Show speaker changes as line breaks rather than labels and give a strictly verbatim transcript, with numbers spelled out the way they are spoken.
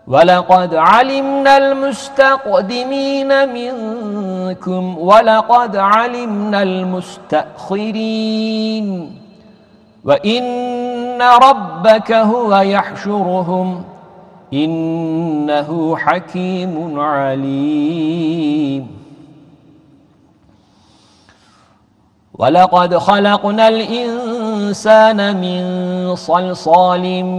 ولقد علمنا المستقدمين منكم ولقد علمنا المستأخرين وإن ربك هو يحشرهم إنه حكيم عليم ولقد خلقنا الإنسان من صلصال